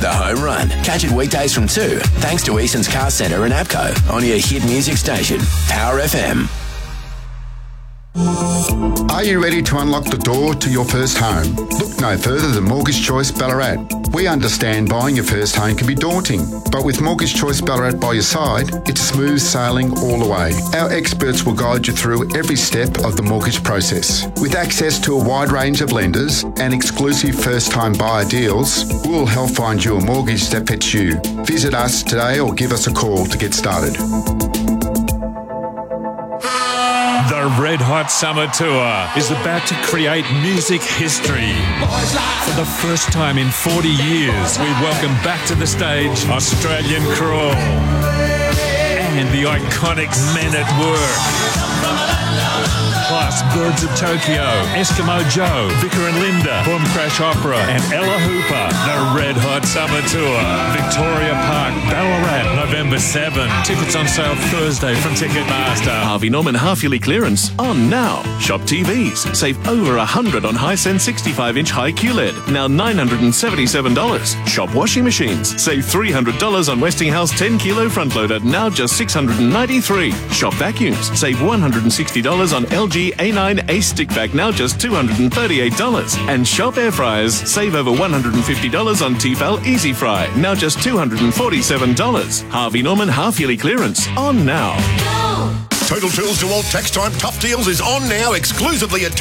The Home Run. Catch it weekdays from 2, thanks to Easton's Car Centre and APCO on your hit music station, Power FM. Are you ready to unlock the door to your first home? Look no further than Mortgage Choice Ballarat. We understand buying your first home can be daunting, but with Mortgage Choice Ballarat by your side, it's smooth sailing all the way. Our experts will guide you through every step of the mortgage process. With access to a wide range of lenders and exclusive first-time buyer deals, we'll help find you a mortgage that fits you. Visit us today or give us a call to get started. The Red Hot Summer Tour is about to create music history. For the first time in 40 years, we welcome back to the stage Australian Crawl and the iconic Men at Work. Plus Birds of Tokyo, Eskimo Joe, Vicar and Linda, Boom Crash Opera and Ella Hooper. The Red Hot Summer Tour, Victoria Park, Ballarat, November 7. Tickets on sale Thursday from Ticketmaster. Harvey Norman half-yearly clearance on now. Shop TVs. Save over $100 on Hisense 65-inch high QLED. Now $977. Shop washing machines. Save $300 on Westinghouse 10-kilo front loader. Now just $693. Shop vacuums. Save $160 on LG A9 Ace stick vac. Now just $238. And shop air fryers. Save over $150 on Tefal Easy Fry. Now just $247. Harvey Norman half-yearly clearance on now. Total Tools DeWalt Tax Time Tough Deals is on now exclusively at